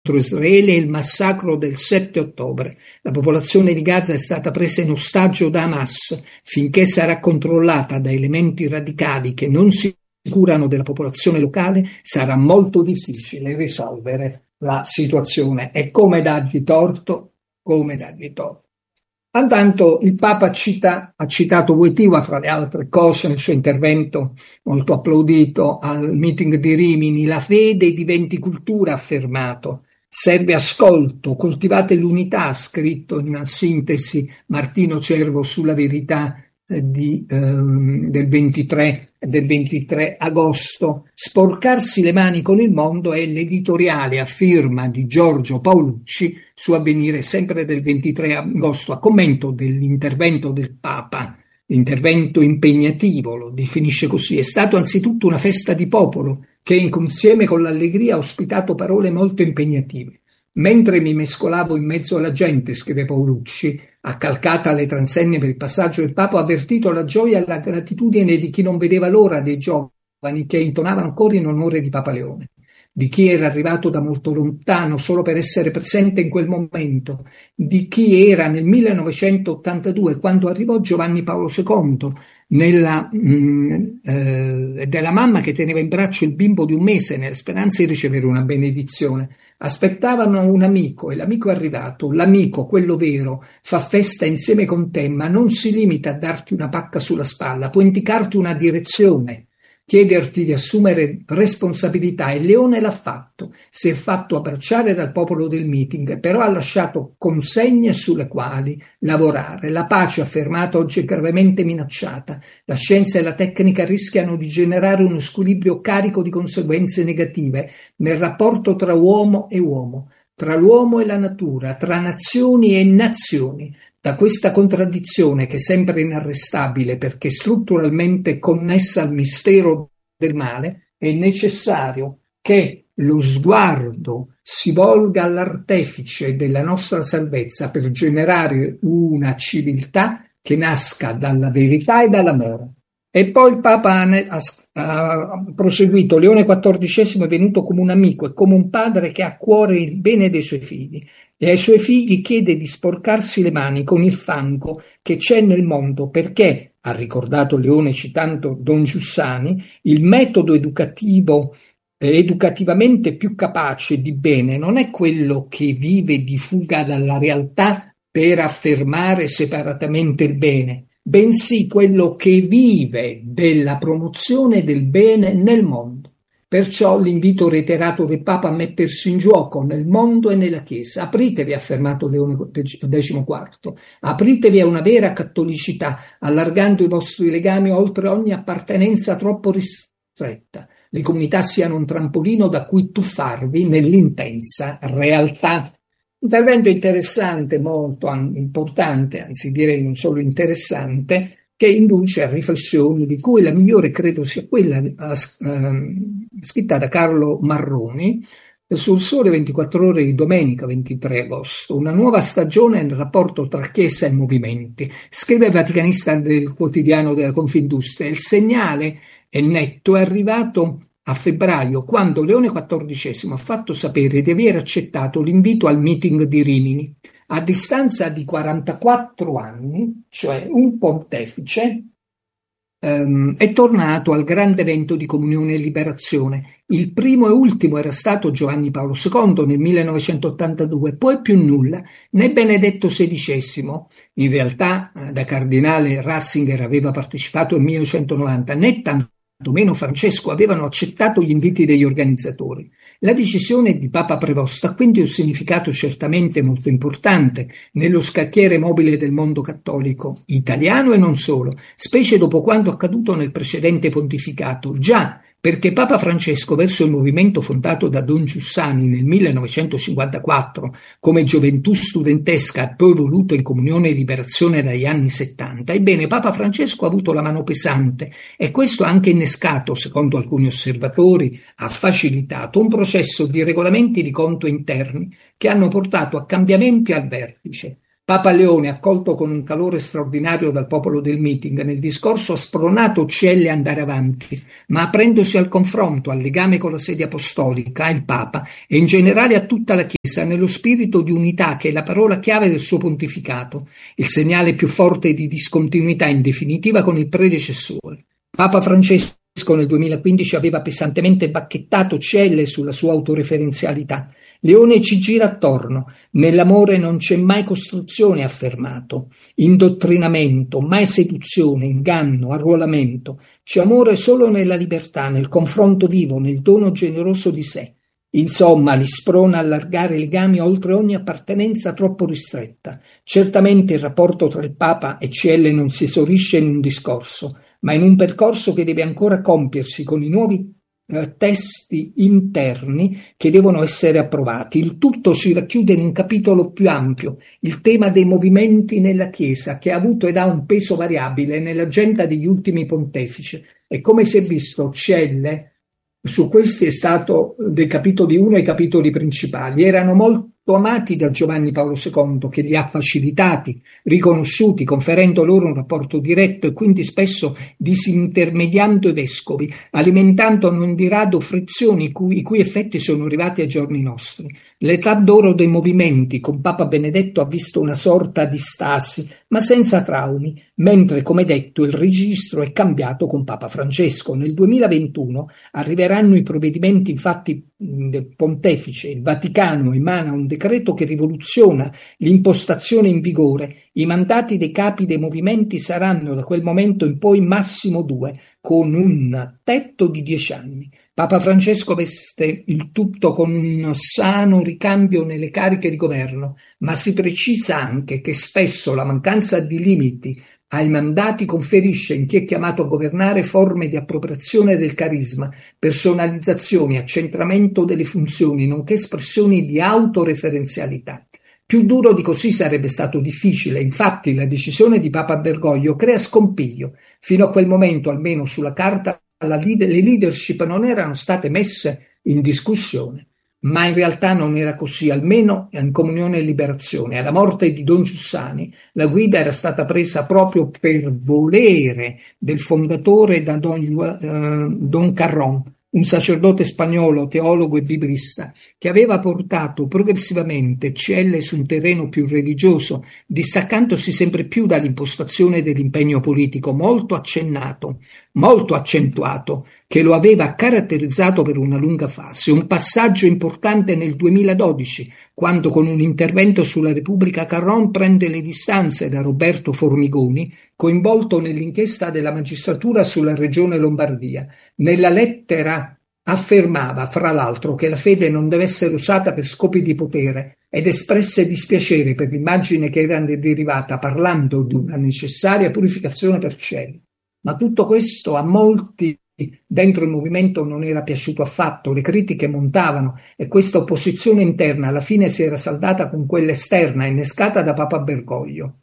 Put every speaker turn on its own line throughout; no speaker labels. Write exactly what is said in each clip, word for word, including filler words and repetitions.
Israele e il massacro del sette ottobre. La popolazione di Gaza è stata presa in ostaggio da Hamas. Finché sarà controllata da elementi radicali che non si curano della popolazione locale, sarà molto difficile risolvere la situazione. E come dargli torto? Come dargli torto? Intanto il Papa cita, ha citato Wojtyła fra le altre cose nel suo intervento molto applaudito al meeting di Rimini. La fede diventi cultura, ha affermato. Serve ascolto, coltivate l'unità, ha scritto in una sintesi Martino Cervo sulla verità di, ehm, del, ventitré, del ventitré agosto. Sporcarsi le mani con il mondo è l'editoriale a firma di Giorgio Paolucci su Avvenire, sempre del ventitré agosto, a commento dell'intervento del Papa. L'intervento impegnativo, lo definisce così, è stato anzitutto una festa di popolo che insieme con l'allegria ha ospitato parole molto impegnative. Mentre mi mescolavo in mezzo alla gente, scrive Paolucci, accalcata alle transenne per il passaggio del Papa, ho avvertito la gioia e la gratitudine di chi non vedeva l'ora dei giovani che intonavano cori in onore di Papa Leone, di chi era arrivato da molto lontano solo per essere presente in quel momento, di chi era nel millenovecentottantadue quando arrivò Giovanni Paolo secondo, nella, mh, eh, della mamma che teneva in braccio il bimbo di un mese nella speranza di ricevere una benedizione. Aspettavano un amico e l'amico è arrivato. L'amico, quello vero, fa festa insieme con te, ma non si limita a darti una pacca sulla spalla, può indicarti una direzione, chiederti di assumere responsabilità, e Leone l'ha fatto. Si è fatto abbracciare dal popolo del meeting, però ha lasciato consegne sulle quali lavorare. La pace, affermata, oggi è gravemente minacciata. La scienza e la tecnica rischiano di generare uno squilibrio carico di conseguenze negative nel rapporto tra uomo e uomo, tra l'uomo e la natura, tra nazioni e nazioni. Da questa contraddizione, che è sempre inarrestabile perché strutturalmente connessa al mistero del male, è necessario che lo sguardo si volga all'artefice della nostra salvezza per generare una civiltà che nasca dalla verità e dall'amore. E poi il Papa ha, ha proseguito: Leone quattordicesimo è venuto come un amico e come un padre che ha a cuore il bene dei suoi figli, e ai suoi figli chiede di sporcarsi le mani con il fango che c'è nel mondo, perché, ha ricordato Leone citando Don Giussani, il metodo educativo educativamente più capace di bene non è quello che vive di fuga dalla realtà per affermare separatamente il bene, bensì quello che vive della promozione del bene nel mondo. Perciò l'invito reiterato del Papa a mettersi in gioco nel mondo e nella Chiesa. Apritevi, ha affermato Leone quattordici, apritevi a una vera cattolicità, allargando i vostri legami oltre ogni appartenenza troppo ristretta. Le comunità siano un trampolino da cui tuffarvi nell'intensa realtà. Intervento interessante, molto importante, anzi direi non solo interessante, che induce a riflessioni di cui la migliore credo sia quella uh, scritta da Carlo Marroni sul Sole ventiquattro Ore di domenica ventitré agosto, una nuova stagione nel rapporto tra Chiesa e movimenti. Scrive il vaticanista del quotidiano della Confindustria: il segnale è netto, è arrivato a febbraio, quando Leone quattordicesimo ha fatto sapere di aver accettato l'invito al meeting di Rimini. A distanza di quarantaquattro anni, cioè un pontefice, ehm, è tornato al grande evento di comunione e liberazione. Il primo e ultimo era stato Giovanni Paolo secondo nel millenovecentottantadue, poi più nulla, né Benedetto sedicesimo, in realtà da cardinale Ratzinger aveva partecipato nel millenovecentonovanta, né tanto meno Francesco avevano accettato gli inviti degli organizzatori. La decisione di Papa Prevost ha quindi un significato certamente molto importante nello scacchiere mobile del mondo cattolico, italiano e non solo, specie dopo quanto accaduto nel precedente pontificato. Già, perché Papa Francesco, verso il movimento fondato da Don Giussani nel millenovecentocinquantaquattro come gioventù studentesca e poi voluto in comunione e liberazione dagli anni settanta, ebbene Papa Francesco ha avuto la mano pesante, e questo ha anche innescato, secondo alcuni osservatori, ha facilitato un processo di regolamenti di conto interni che hanno portato a cambiamenti al vertice. Papa Leone, accolto con un calore straordinario dal popolo del meeting, nel discorso ha spronato Celle a andare avanti, ma aprendosi al confronto, al legame con la sede apostolica, il Papa e in generale a tutta la Chiesa, nello spirito di unità che è la parola chiave del suo pontificato, il segnale più forte di discontinuità in definitiva con il predecessore. Papa Francesco nel duemilaquindici aveva pesantemente bacchettato Celle sulla sua autoreferenzialità. Leone ci gira attorno. Nell'amore non c'è mai costruzione, ha affermato. Indottrinamento, mai seduzione, inganno, arruolamento. C'è amore solo nella libertà, nel confronto vivo, nel dono generoso di sé. Insomma, li sprona a allargare i legami oltre ogni appartenenza troppo ristretta. Certamente il rapporto tra il Papa e Celle non si esaurisce in un discorso, ma in un percorso che deve ancora compiersi con i nuovi eh, testi interni che devono essere approvati. Il tutto si racchiude in un capitolo più ampio, il tema dei movimenti nella Chiesa, che ha avuto ed ha un peso variabile nell'agenda degli ultimi pontefici. E come si è visto, Celle su questi è stato dei capitoli uno ai capitoli principali. Erano molto amati da Giovanni Paolo secondo, che li ha facilitati, riconosciuti, conferendo loro un rapporto diretto e quindi spesso disintermediando i vescovi, alimentando non di rado frizioni cui, i cui effetti sono arrivati ai giorni nostri. L'età d'oro dei movimenti con Papa Benedetto ha visto una sorta di stasi, ma senza traumi, mentre, come detto, il registro è cambiato con Papa Francesco. Nel duemilaventuno arriveranno i provvedimenti, infatti, del Pontefice. Il Vaticano emana un decreto che rivoluziona l'impostazione in vigore. I mandati dei capi dei movimenti saranno da quel momento in poi massimo due, con un tetto di dieci anni. Papa Francesco veste il tutto con un sano ricambio nelle cariche di governo, ma si precisa anche che spesso la mancanza di limiti ai mandati conferisce in chi è chiamato a governare forme di appropriazione del carisma, personalizzazioni, accentramento delle funzioni, nonché espressioni di autoreferenzialità. Più duro di così sarebbe stato difficile, infatti la decisione di Papa Bergoglio crea scompiglio. Fino a quel momento, almeno sulla carta, la leader, le leadership non erano state messe in discussione, ma in realtà non era così, almeno in Comunione e Liberazione. Alla morte di Don Giussani la guida era stata presa proprio per volere del fondatore da Don, eh, Don Carrón, un sacerdote spagnolo, teologo e biblista, che aveva portato progressivamente Celle su un terreno più religioso, distaccandosi sempre più dall'impostazione dell'impegno politico molto accennato, molto accentuato, che lo aveva caratterizzato per una lunga fase. Un passaggio importante nel duemiladodici, quando con un intervento sulla Repubblica Carrón prende le distanze da Roberto Formigoni, coinvolto nell'inchiesta della magistratura sulla regione Lombardia. Nella lettera affermava, fra l'altro, che la fede non deve essere usata per scopi di potere ed espresse dispiacere per l'immagine che era derivata, parlando di una necessaria purificazione per Celle. Ma tutto questo a molti dentro il movimento non era piaciuto affatto, le critiche montavano e questa opposizione interna alla fine si era saldata con quella esterna innescata da Papa Bergoglio.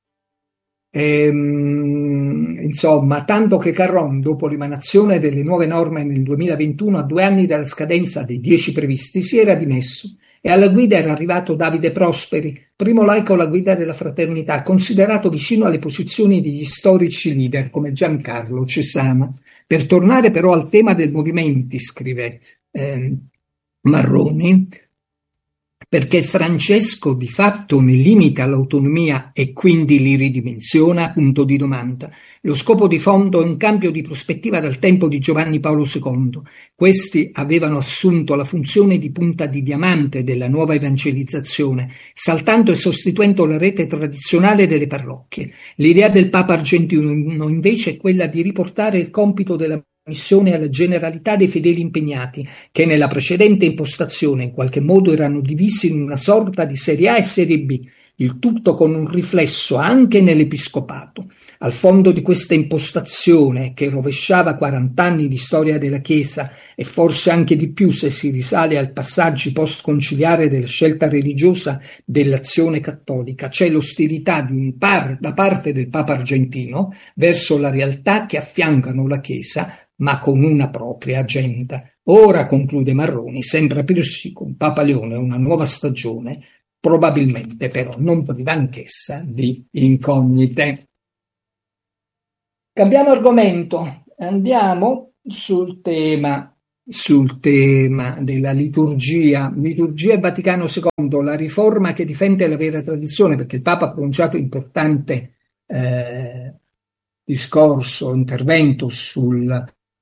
Ehm, insomma, tanto che Carrón, dopo l'emanazione delle nuove norme nel duemilaventuno, a due anni dalla scadenza dei dieci previsti, si era dimesso e alla guida era arrivato Davide Prosperi, primo laico alla guida della fraternità, considerato vicino alle posizioni degli storici leader come Giancarlo Cesana. Per tornare però al tema del movimento, scrive eh, Marroni, perché Francesco di fatto ne limita l'autonomia e quindi li ridimensiona, punto di domanda. Lo scopo di fondo è un cambio di prospettiva dal tempo di Giovanni Paolo secondo. Questi avevano assunto la funzione di punta di diamante della nuova evangelizzazione, saltando e sostituendo la rete tradizionale delle parrocchie. L'idea del Papa argentino invece è quella di riportare il compito della missione alla generalità dei fedeli impegnati, che nella precedente impostazione in qualche modo erano divisi in una sorta di serie A e serie B, il tutto con un riflesso anche nell'episcopato. Al fondo di questa impostazione, che rovesciava quarant'anni di storia della Chiesa e forse anche di più se si risale ai passaggi post-conciliare della scelta religiosa dell'azione cattolica, c'è l'ostilità di un par da parte del Papa argentino verso la realtà che affiancano la Chiesa, ma con una propria agenda. Ora, conclude Marroni, sembra aprirsi con Papa Leone una nuova stagione probabilmente però non priva anch'essa di incognite. Cambiamo argomento, andiamo sul tema, sul tema della liturgia, liturgia e Vaticano secondo, la riforma che difende la vera tradizione, perché il Papa ha pronunciato importante eh, discorso, intervento sul,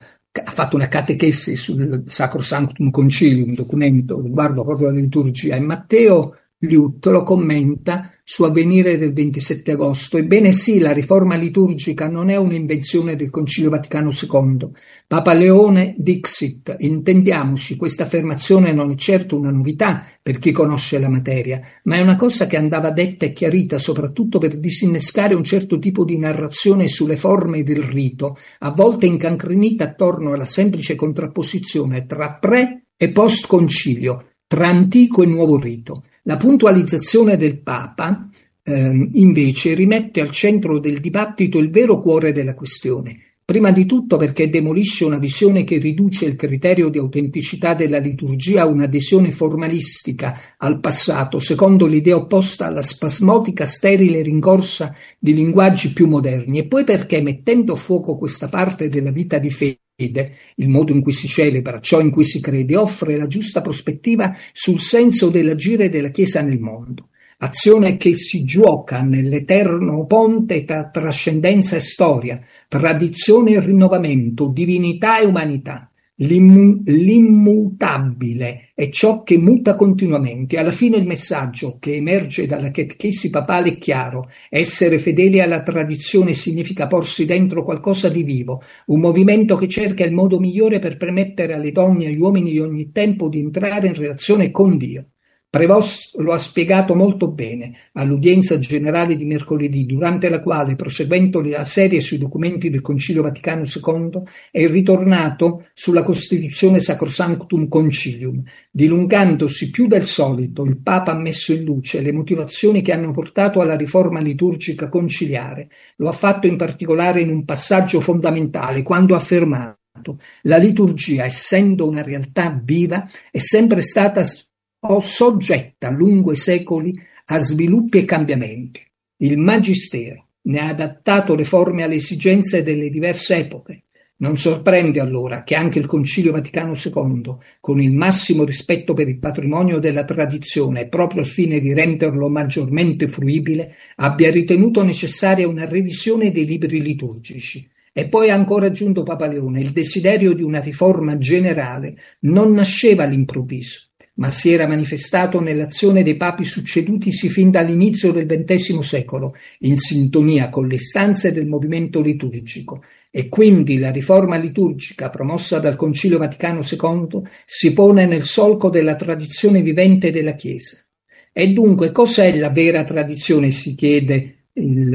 ha fatto una catechesi sul Sacrosanctum Concilium, un documento riguardo proprio alla liturgia, e Matteo Liut lo commenta su Avvenire del ventisette agosto. Ebbene sì, la riforma liturgica non è un'invenzione del Concilio Vaticano secondo. Papa Leone dixit, intendiamoci, questa affermazione non è certo una novità per chi conosce la materia, ma è una cosa che andava detta e chiarita soprattutto per disinnescare un certo tipo di narrazione sulle forme del rito, a volte incancrenita attorno alla semplice contrapposizione tra pre e post concilio, tra antico e nuovo rito. La puntualizzazione del Papa, eh, invece, rimette al centro del dibattito il vero cuore della questione. Prima di tutto perché demolisce una visione che riduce il criterio di autenticità della liturgia a un'adesione formalistica al passato, secondo l'idea opposta alla spasmodica, sterile rincorsa di linguaggi più moderni, e poi perché, mettendo a fuoco questa parte della vita di fede, il modo in cui si celebra, ciò in cui si crede, offre la giusta prospettiva sul senso dell'agire della Chiesa nel mondo. Azione che si gioca nell'eterno ponte tra trascendenza e storia, tradizione e rinnovamento, divinità e umanità. L'immu- l'immutabile è ciò che muta continuamente. Alla fine il messaggio che emerge dalla catechesi papale è chiaro. Essere fedeli alla tradizione significa porsi dentro qualcosa di vivo, un movimento che cerca il modo migliore per permettere alle donne e agli uomini di ogni tempo di entrare in relazione con Dio. Prevost lo ha spiegato molto bene all'udienza generale di mercoledì, durante la quale, proseguendo la serie sui documenti del Concilio Vaticano secondo, è ritornato sulla Costituzione Sacrosanctum Concilium. Dilungandosi più del solito, il Papa ha messo in luce le motivazioni che hanno portato alla riforma liturgica conciliare. Lo ha fatto in particolare in un passaggio fondamentale, quando ha affermato: la liturgia, essendo una realtà viva, è sempre stata o soggetta lungo i secoli a sviluppi e cambiamenti. Il Magistero ne ha adattato le forme alle esigenze delle diverse epoche. Non sorprende allora che anche il Concilio Vaticano secondo, con il massimo rispetto per il patrimonio della tradizione e proprio al fine di renderlo maggiormente fruibile, abbia ritenuto necessaria una revisione dei libri liturgici. E poi ha ancora aggiunto Papa Leone: il desiderio di una riforma generale non nasceva all'improvviso, ma si era manifestato nell'azione dei papi succedutisi fin dall'inizio del ventesimo secolo, in sintonia con le istanze del movimento liturgico, e quindi la riforma liturgica promossa dal Concilio Vaticano secondo si pone nel solco della tradizione vivente della Chiesa. E dunque cos'è la vera tradizione, si chiede il,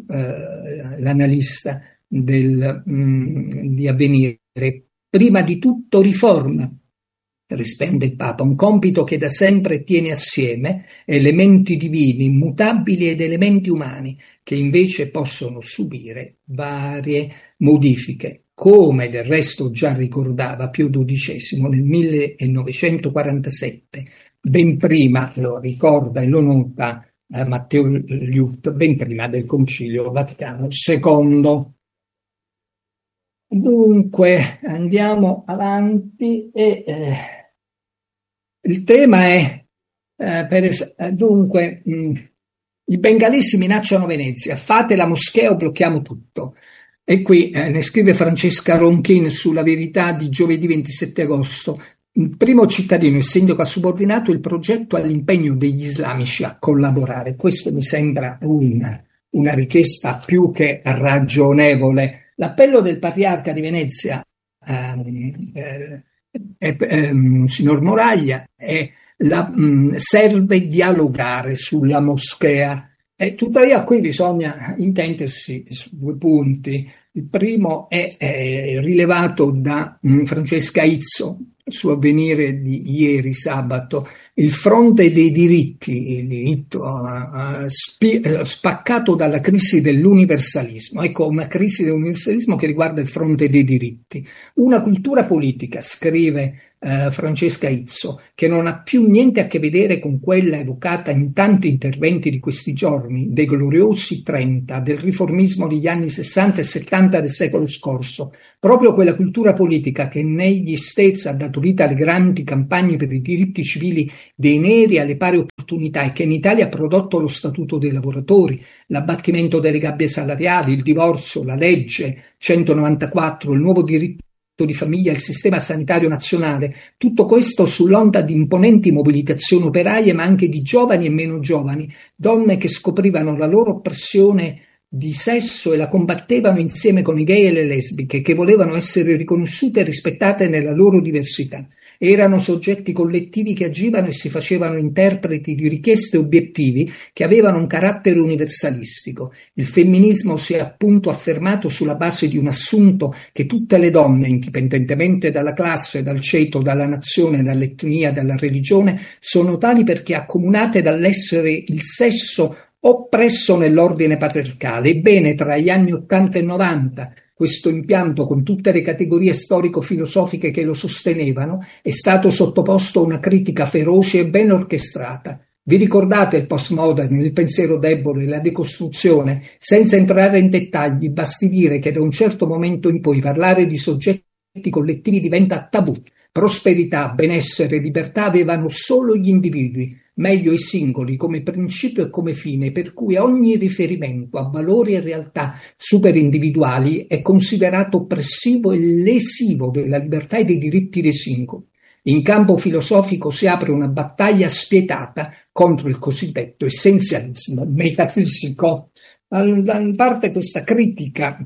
eh, l'analista del, mh, di Avvenire. Prima di tutto riforma, risponde il Papa, un compito che da sempre tiene assieme elementi divini, immutabili, ed elementi umani, che invece possono subire varie modifiche, come del resto già ricordava Pio dodicesimo nel millenovecentoquarantasette, ben prima, lo ricorda e lo nota eh, Matteo Liut, ben prima del Concilio Vaticano secondo. Dunque andiamo avanti e eh, il tema è, eh, per es- dunque, mh, i bengalesi minacciano Venezia, fate la moschea o blocchiamo tutto. E qui eh, ne scrive Francesca Ronchin sulla Verità di giovedì ventisette agosto. Il primo cittadino, il sindaco, ha subordinato il progetto all'impegno degli islamici a collaborare. Questo mi sembra un, una richiesta più che ragionevole. L'appello del patriarca di Venezia, ehm, eh, eh, eh, signor Moraglia, è la, mh, serve dialogare sulla moschea. E tuttavia qui bisogna intendersi su due punti. Il primo è, è rilevato da mh, Francesca Izzo su Avvenire di ieri sabato. il fronte dei diritti, uh, spi- spaccato dalla crisi dell'universalismo. Ecco, una crisi dell'universalismo che riguarda il fronte dei diritti. Una cultura politica, scrive uh, Francesca Izzo, che non ha più niente a che vedere con quella evocata in tanti interventi di questi giorni, dei gloriosi trenta, del riformismo degli anni sessanta e settanta del secolo scorso. Proprio quella cultura politica che negli States ha dato vita alle grandi campagne per i diritti civili dei neri alle pari opportunità e che in Italia ha prodotto lo statuto dei lavoratori, l'abbattimento delle gabbie salariali, il divorzio, la legge centonovantaquattro, il nuovo diritto di famiglia, il sistema sanitario nazionale, tutto questo sull'onda di imponenti mobilitazioni operaie, ma anche di giovani e meno giovani, donne che scoprivano la loro oppressione di sesso e la combattevano insieme con i gay e le lesbiche, che volevano essere riconosciute e rispettate nella loro diversità. Erano soggetti collettivi che agivano e si facevano interpreti di richieste e obiettivi che avevano un carattere universalistico. Il femminismo si è appunto affermato sulla base di un assunto che tutte le donne, indipendentemente dalla classe, dal ceto, dalla nazione, dall'etnia, dalla religione, sono tali perché accomunate dall'essere il sesso oppresso nell'ordine patriarcale. Ebbene, tra gli anni ottanta e novanta, questo impianto, con tutte le categorie storico-filosofiche che lo sostenevano, è stato sottoposto a una critica feroce e ben orchestrata. Vi ricordate il postmodern, il pensiero debole, la decostruzione? Senza entrare in dettagli, basti dire che da un certo momento in poi parlare di soggetti collettivi diventa tabù. Prosperità, benessere, libertà avevano solo gli individui, meglio i singoli, come principio e come fine, per cui ogni riferimento a valori e realtà superindividuali è considerato oppressivo e lesivo della libertà e dei diritti dei singoli. In campo filosofico si apre una battaglia spietata contro il cosiddetto essenzialismo metafisico. Da parte questa critica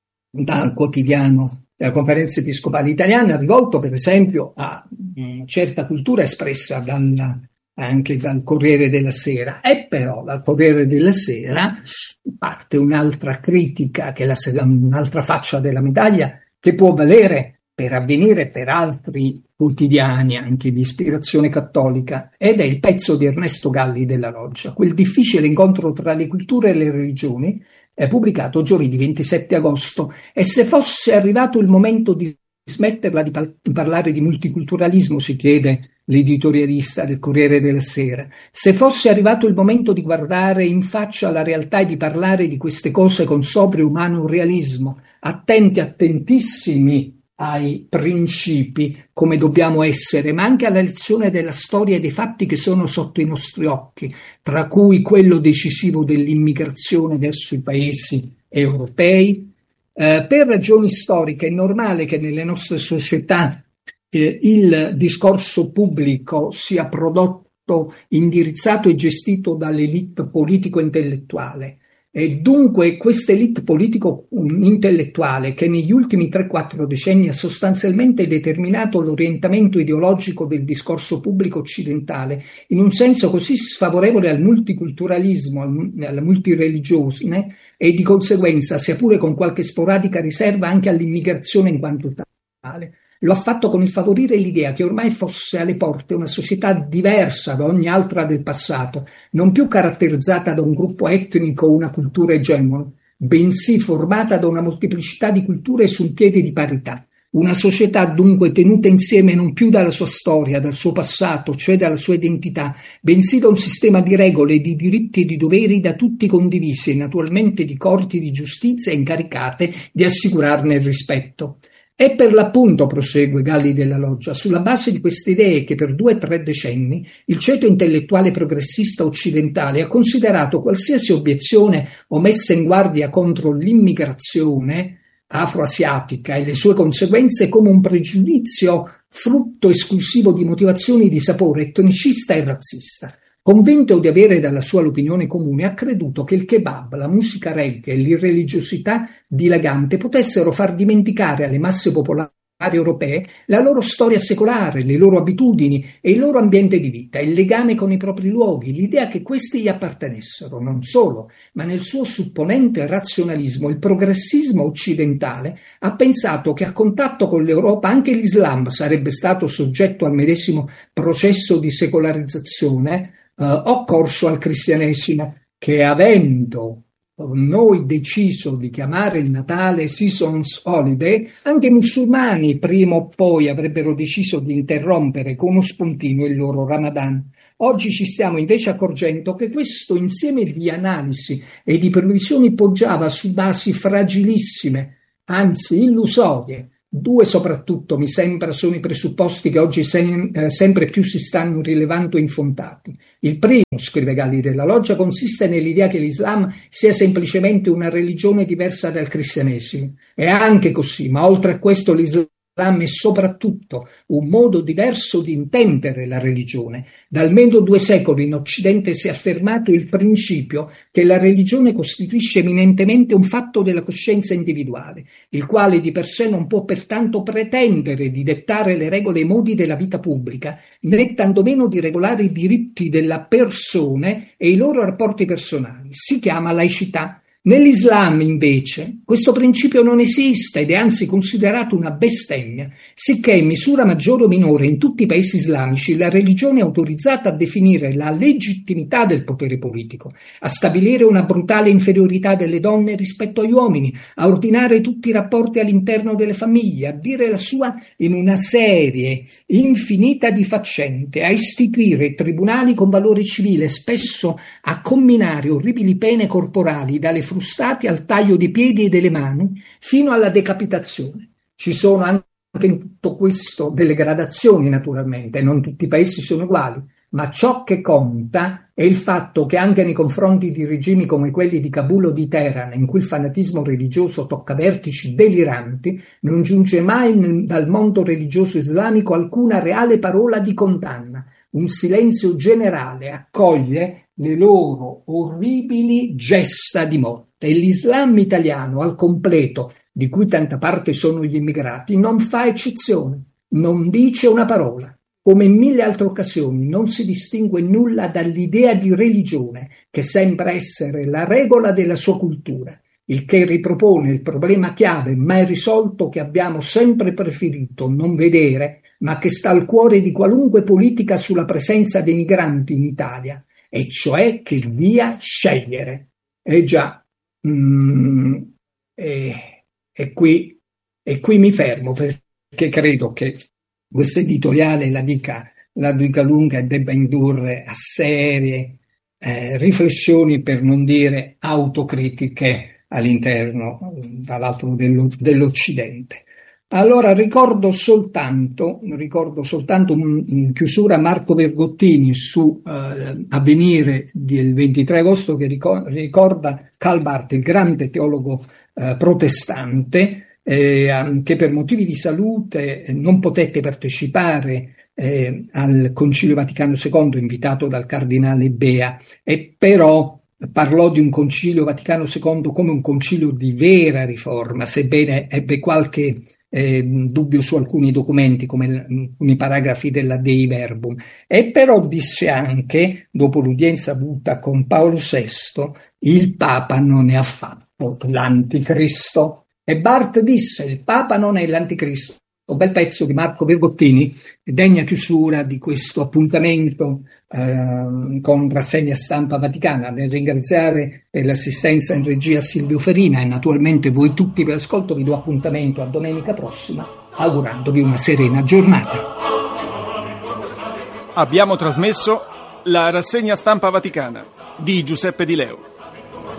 dal quotidiano della Conferenza Episcopale Italiana, rivolto per esempio a una certa cultura espressa dal, anche dal Corriere della Sera. E però dal Corriere della Sera parte un'altra critica, che è la, un'altra faccia della medaglia, che può valere per Avvenire per altri quotidiani anche di ispirazione cattolica, ed è il pezzo di Ernesto Galli della Loggia, quel difficile incontro tra le culture e le religioni, è pubblicato giovedì ventisette agosto. E se fosse arrivato il momento di smetterla di, pal- di parlare di multiculturalismo, si chiede l'editorialista del Corriere della Sera, se fosse arrivato il momento di guardare in faccia la realtà e di parlare di queste cose con sobrio umano realismo, attenti, attentissimi ai principi come dobbiamo essere, ma anche alla lezione della storia e dei fatti che sono sotto i nostri occhi, tra cui quello decisivo dell'immigrazione verso i paesi europei. Eh, per ragioni storiche è normale che nelle nostre società eh, il discorso pubblico sia prodotto, indirizzato e gestito dall'elite politico-intellettuale. E dunque questa elite politico-intellettuale che negli ultimi tre quattro decenni ha sostanzialmente determinato l'orientamento ideologico del discorso pubblico occidentale in un senso così sfavorevole al multiculturalismo, alla multireligione e di conseguenza, sia pure con qualche sporadica riserva, anche all'immigrazione in quanto tale. Lo ha fatto con il favorire l'idea che ormai fosse alle porte una società diversa da ogni altra del passato, non più caratterizzata da un gruppo etnico o una cultura egemone, bensì formata da una molteplicità di culture su un piede di parità. Una società dunque tenuta insieme non più dalla sua storia, dal suo passato, cioè dalla sua identità, bensì da un sistema di regole, di diritti e di doveri da tutti condivisi e naturalmente di corti di giustizia incaricate di assicurarne il rispetto. È per l'appunto, prosegue Galli della Loggia, sulla base di queste idee che per due o tre decenni il ceto intellettuale progressista occidentale ha considerato qualsiasi obiezione o messa in guardia contro l'immigrazione afroasiatica e le sue conseguenze come un pregiudizio frutto esclusivo di motivazioni di sapore etnicista e razzista. Convinto di avere dalla sua l'opinione comune, ha creduto che il kebab, la musica reggae e l'irreligiosità dilagante potessero far dimenticare alle masse popolari europee la loro storia secolare, le loro abitudini e il loro ambiente di vita, il legame con i propri luoghi, l'idea che questi gli appartenessero. Non solo, ma nel suo supponente razionalismo il progressismo occidentale ha pensato che a contatto con l'Europa anche l'Islam sarebbe stato soggetto al medesimo processo di secolarizzazione eh, occorso al cristianesimo, che avendo noi deciso di chiamare il Natale Seasons Holiday, anche i musulmani prima o poi avrebbero deciso di interrompere con uno spuntino il loro Ramadan. Oggi ci stiamo invece accorgendo che questo insieme di analisi e di previsioni poggiava su basi fragilissime, anzi illusorie. Due soprattutto, mi sembra, sono i presupposti che oggi sem- eh, sempre più si stanno rilevando infondati. Il primo, scrive Galli della Loggia, consiste nell'idea che l'Islam sia semplicemente una religione diversa dal cristianesimo. È anche così, ma oltre a questo l'Islam è soprattutto un modo diverso di intendere la religione. Da almeno due secoli in Occidente si è affermato il principio che la religione costituisce eminentemente un fatto della coscienza individuale, il quale di per sé non può pertanto pretendere di dettare le regole e i modi della vita pubblica, né tantomeno di regolare i diritti della persone e i loro rapporti personali. Si chiama laicità. Nell'Islam, invece, questo principio non esiste ed è anzi considerato una bestemmia, sicché in misura maggiore o minore in tutti i paesi islamici la religione è autorizzata a definire la legittimità del potere politico, a stabilire una brutale inferiorità delle donne rispetto agli uomini, a ordinare tutti i rapporti all'interno delle famiglie, a dire la sua in una serie infinita di faccende, a istituire tribunali con valore civile, spesso a comminare orribili pene corporali dalle frustati al taglio di piedi e delle mani fino alla decapitazione. Ci sono anche in tutto questo delle gradazioni, naturalmente, non tutti i paesi sono uguali, ma ciò che conta è il fatto che anche nei confronti di regimi come quelli di Kabul o di Teheran, in cui il fanatismo religioso tocca vertici deliranti, non giunge mai dal mondo religioso islamico alcuna reale parola di condanna. Un silenzio generale accoglie le loro orribili gesta di morte. E l'Islam italiano al completo, di cui tanta parte sono gli immigrati, non fa eccezione, non dice una parola. Come in mille altre occasioni non si distingue nulla dall'idea di religione, che sembra essere la regola della sua cultura, il che ripropone il problema chiave mai risolto che abbiamo sempre preferito non vedere, ma che sta al cuore di qualunque politica sulla presenza dei migranti in Italia, e cioè che via scegliere. Eh già, mm, e, e, qui, e qui mi fermo, perché credo che questo editoriale la dica, la dica lunga e debba indurre a serie eh, riflessioni, per non dire autocritiche, all'interno, dall'altro, dello, dell'Occidente. Allora ricordo soltanto, ricordo soltanto in chiusura Marco Vergottini su eh, Avvenire del ventitré agosto, che ricorda Karl Barth, il grande teologo eh, protestante, eh, che per motivi di salute non potette partecipare eh, al Concilio Vaticano secondo, invitato dal cardinale Bea, e però parlò di un Concilio Vaticano secondo come un concilio di vera riforma, sebbene ebbe qualche eh, dubbio su alcuni documenti, come alcuni paragrafi della Dei Verbum, e però disse anche, dopo l'udienza avuta con Paolo sesto, il Papa non è affatto l'anticristo. E Barth disse: il Papa non è l'anticristo. Un bel pezzo di Marco Vergottini, degna chiusura di questo appuntamento eh, con Rassegna Stampa Vaticana. Nel ringraziare per l'assistenza in regia Silvio Ferina e naturalmente voi tutti per l'ascolto, vi do appuntamento a domenica prossima, augurandovi una serena giornata.
Abbiamo trasmesso la Rassegna Stampa Vaticana di Giuseppe Di Leo.